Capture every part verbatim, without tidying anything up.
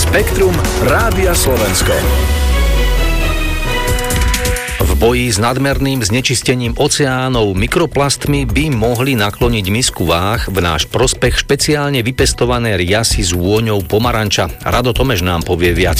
Spektrum Rádia Slovensko. V boji s nadmerným znečistením oceánov mikroplastmi by mohli nakloniť misku váh v náš prospech špeciálne vypestované riasy s vôňou pomaranča. Rado Tomeš nám povie viac.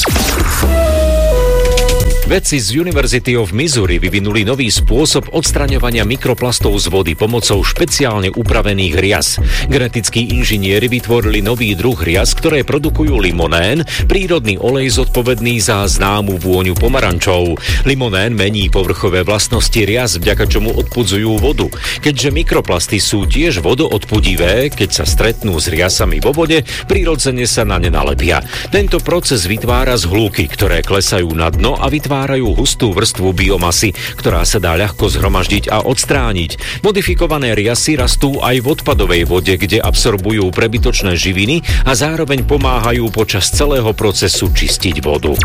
Vedci z University of Missouri vyvinuli nový spôsob odstraňovania mikroplastov z vody pomocou špeciálne upravených rias. Genetickí inžinieri vytvorili nový druh rias, ktoré produkujú limonén, prírodný olej zodpovedný za známu vôňu pomarančov. Limonén mení povrchové vlastnosti rias, vďaka čomu odpudzujú vodu. Keďže mikroplasty sú tiež vodoodpudivé, keď sa stretnú s riasami vo vode, prirodzene sa na ne nalepia. Tento proces vytvára zhlúky, ktoré klesajú na dno a vytvárajú vytvárajú hustú vrstvu biomasy, ktorá sa dá ľahko zhromaždiť a odstrániť. Modifikované riasy rastú aj v odpadovej vode, kde absorbujú prebytočné živiny a zároveň pomáhajú počas celého procesu čistiť vodu.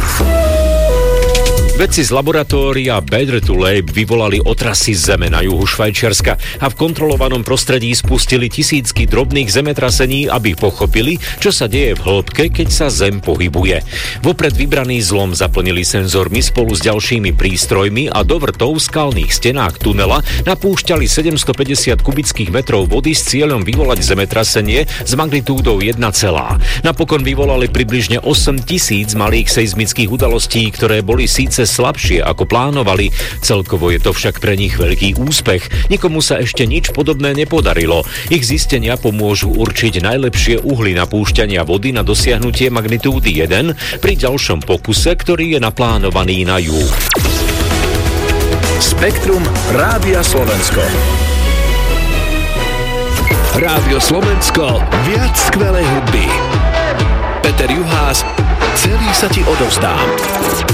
Vedci z laboratória Better to Lab vyvolali otrasy zeme na juhu Švajčiarska a v kontrolovanom prostredí spustili tisícky drobných zemetrasení, aby pochopili, čo sa deje v hĺbke, keď sa zem pohybuje. Vopred vybraný zlom zaplnili senzormi spolu s ďalšími prístrojmi a do vrtov v skalných stenách tunela napúšťali sedemstopäťdesiat kubických metrov vody s cieľom vyvolať zemetrasenie s magnitúdou jedna. Napokon vyvolali približne osem tisíc malých seizmických udalostí, ktoré boli síce slabšie ako plánovali. Celkovo je to však pre nich veľký úspech. Nikomu sa ešte nič podobné nepodarilo. Ich zistenia pomôžu určiť najlepšie uhly napúšťania vody na dosiahnutie magnitúdy jeden pri ďalšom pokuse, ktorý je naplánovaný na júl. Spektrum Rádia Slovensko. Rádio Slovensko, viac skvelej hudby. Peter Juhás, celý sa ti odovzdám.